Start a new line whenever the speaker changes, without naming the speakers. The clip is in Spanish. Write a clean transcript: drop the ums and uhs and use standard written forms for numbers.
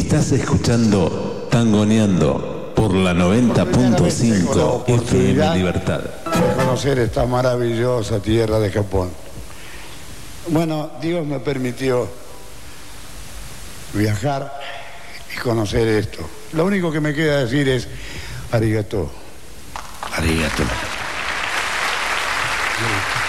Estás escuchando Tangoneando por la 90.5 FM Libertad.
De conocer esta maravillosa tierra de Japón. Bueno, Dios me permitió viajar y conocer esto. Lo único que me queda decir es arigato. Arigato.